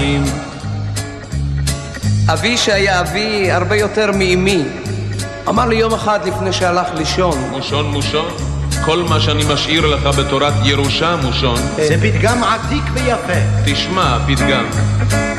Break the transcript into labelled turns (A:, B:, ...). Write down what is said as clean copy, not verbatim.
A: פעמים.
B: אבי שהיה אבי הרבה יותר מאמי אמר לי יום אחד לפני שהלך לישון,
A: מושון מושון, כל מה שאני משאיר לך בתורת ירושה מושון.
C: זה פתגם עתיק ויפה.
A: תשמע פתגם.